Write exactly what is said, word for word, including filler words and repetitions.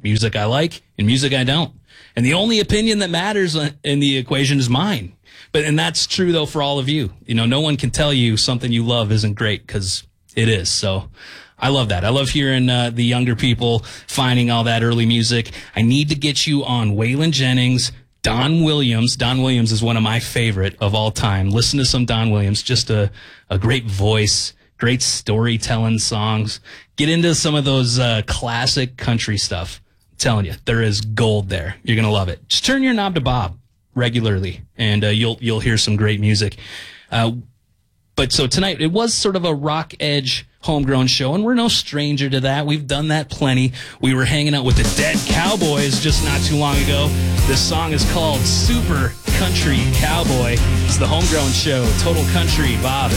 music I like and music I don't. And the only opinion that matters in the equation is mine. But, and that's true though for all of you. You know, no one can tell you something you love isn't great, because it is. So I love that. I love hearing uh, the younger people finding all that early music. I need to get you on Waylon Jennings, Don Williams. Don Williams is one of my favorite of all time. Listen to some Don Williams. Just a, a great voice, great storytelling songs. Get into some of those uh, classic country stuff. I'm telling you, there is gold there. You're going to love it. Just turn your knob to Bob regularly, and uh, you'll you'll hear some great music. Uh, but so tonight, it was sort of a rock edge homegrown show, and we're no stranger to that. We've done that plenty. We were hanging out with the Dead Cowboys just not too long ago. This song is called Super Country Cowboy. It's the homegrown show, Total Country. Bob